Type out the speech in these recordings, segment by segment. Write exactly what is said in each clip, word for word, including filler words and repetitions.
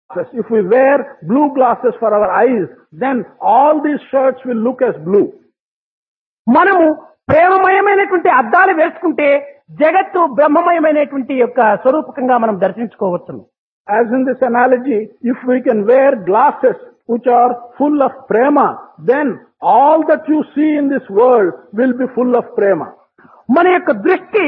If we wear blue glasses for our eyes, then all these shirts will look as blue. మనము ప్రేమమయమైనటువంటి అద్దాలు వేసుకుంటే జగత్తు బ్రహ్మమయమైనటువంటి యొక్క స్వరూపకంగా మనం దర్శించుకోవచ్చును. As in this analogy, if we can wear glasses which are full of prema, then all that you see in this world will be full of prema. మన యొక్క దృష్టి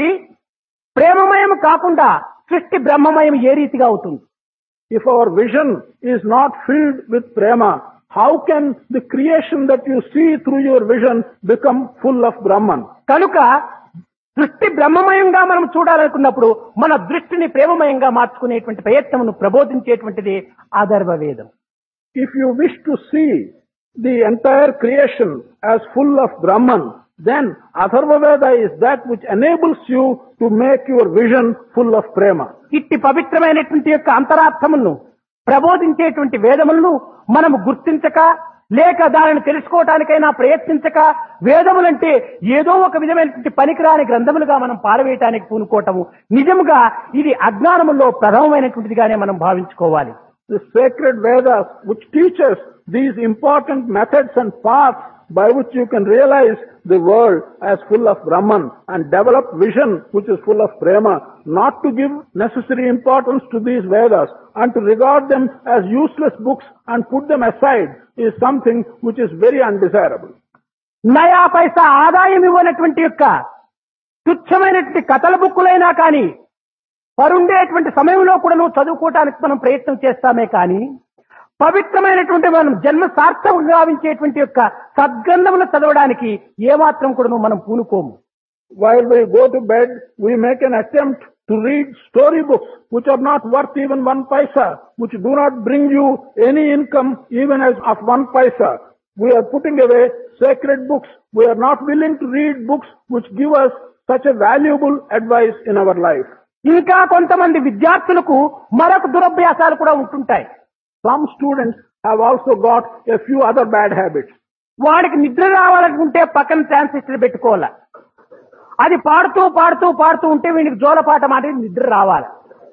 ప్రేమమయం కాకుండా సృష్టి బ్రహ్మమయం ఏ రీతిగా అవుతుంది? If our vision is not filled with prema, how can the creation that you see through your vision become full of Brahman? కనుక దృష్టి బ్రహ్మమయంగా మనం చూడాలనుకున్నప్పుడు మన దృష్టిని ప్రేమమయంగా మార్చుకునేటువంటి ప్రయత్నమును ప్రబోధించేటువంటిది ఆధర్వ వేదం. If you wish to see the entire creation as full of Brahman, then Atharva Veda is that which enables you to make your vision full of prema. ఇట్టి పవిత్రమైనటువంటి యొక్క అంతరార్థములను ప్రబోధించేటువంటి వేదములను మనము గుర్తించక లేక దానిని తెలుసుకోవటానికైనా ప్రయత్నించక వేదములంటే ఏదో ఒక విధమైనటువంటి పనికిరాని గ్రంథములుగా మనం పారవేయటానికి పూనుకోవటము నిజముగా ఇది అజ్ఞానములో ప్రథమమైనటువంటిదిగానే మనం భావించుకోవాలి. The sacred Vedas which teaches these important methods and paths by which you can realize the world as full of Brahman and develop vision which is full of prema, not to give necessary importance to these Vedas and to regard them as useless books and put them aside is something which is very undesirable. నయా పైసా ఆదాయం ఇవ్వనటువంటి యొక్క తుచ్చమైనటువంటి కథల బుక్కులైనా కానీ పరుండేటువంటి సమయంలో కూడా నువ్వు చదువుకోవటానికి మనం ప్రయత్నం చేస్తామే కానీ పవిత్రమైనటువంటి మనం జన్మ సార్థకంగా గావించేటువంటి యొక్క సద్గ్రంథములు చదవడానికి ఏమాత్రం కూడా మనం పూనుకోము. While we go to bed, we make an attempt to read story books which are not worth even one paisa, which do not bring you any income even as of one paisa. We are putting away sacred books. We are not willing to read books which give us such a valuable advice in our life. ఇంకా కొంతమంది విద్యార్థులకు మరొక దురభ్యాసాలు కూడా ఉంటుంటాయి. Some students have also got a few other bad habits. వాడికి నిద్ర రావాలనుకుంటే పక్కన ట్రాన్సిస్టర్ పెట్టుకోవాలి. అది పాడుతూ పాడుతూ పాడుతూ ఉంటే వీడికి జోలపాట మాట నిద్ర రావాలి.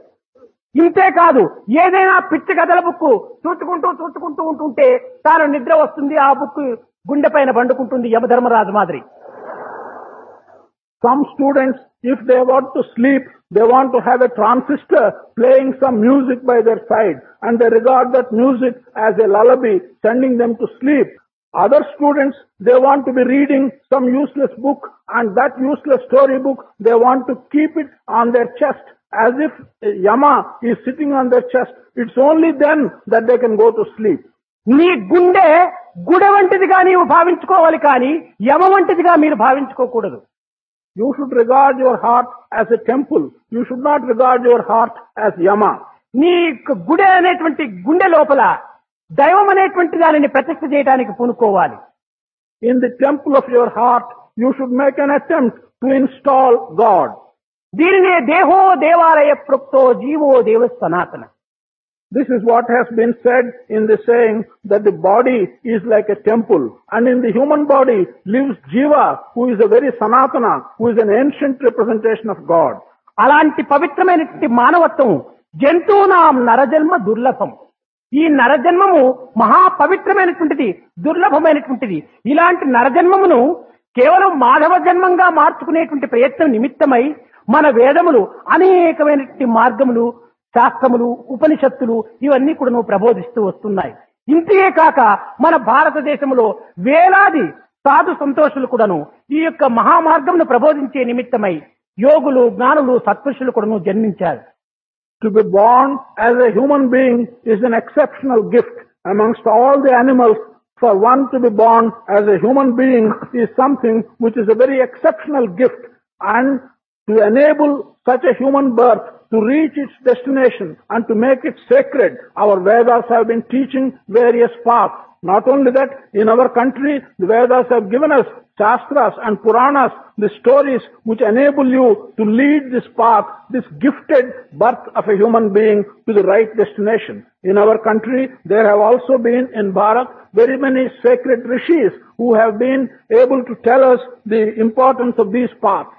ఇంతే కాదు, ఏదైనా పిచ్చి కథల బుక్ చూచుకుంటూ చూచుకుంటూ ఉంటుంటే తాను నిద్ర వస్తుంది, ఆ బుక్ గుండె పైన పండుకుంటుంది యమధర్మరాజు మాదిరి. Some students, if they want to sleep, they want to have a transistor playing some music by their side, and they regard that music as a lullaby, sending them to sleep. Other students, they want to be reading some useless book, and that useless story book, they want to keep it on their chest, as if Yama is sitting on their chest. It's only then that they can go to sleep. నీ గుండె గుడ వంటిదిగా నీవు భావించుకోవాలి కానీ యమ వంటిదిగా మీరు భావించుకోకూడదు. You should regard your heart as a temple. You should not regard your heart as Yama. నీ గుడే అనేటువంటి గుండె లోపల దైవం అనేటువంటి దానిని ప్రతిష్ఠ చేయడానికి పూనుకోవాలి. In the temple of your heart, you should make an attempt to install God. దీనినే దేహో దేవాలయ ప్రోక్తో జీవో దేవ సనాతన. This is what has been said in the saying that the body is like a temple, and in the human body lives Jiva, who is a very Sanatana, who is an ancient representation of God. అలాంటి పవిత్రమైనటువంటి మానవత్వం జంతువునాం నరజన్మ దుర్లభం. ఈ నరజన్మము మహా పవిత్రమైనటువంటిది, దుర్లభమైనటువంటిది. ఇలాంటి నరజన్మమును కేవలం మాధవ జన్మంగా మార్చుకునేటువంటి ప్రయత్నం నిమిత్తమై మన వేదములు అనేకమైనటువంటి మార్గములు, శాస్త్రములు, ఉపనిషత్తులు ఇవన్నీ కూడా ప్రబోధిస్తూ వస్తున్నాయి. ఇంతే కాక మన భారతదేశంలో వేలాది సాధు సంతోషులు కూడాను ఈ యొక్క మహామార్గమును ప్రబోధించే నిమిత్తమై యోగులు, జ్ఞానులు, సత్పురుషులు కూడాను జన్మించారు. To be born as a human being is an exceptional gift amongst all the animals. For one to be born as a human being is something which is a very exceptional gift, and to enable such a human birth to reach its destination and to make it sacred, our Vedas have been teaching various paths. Not only that, in our country, the Vedas have given us Shastras and Puranas, the stories which enable you to lead this path, this gifted birth of a human being to the right destination. In our country, there have also been in Bharat very many sacred rishis who have been able to tell us the importance of these paths.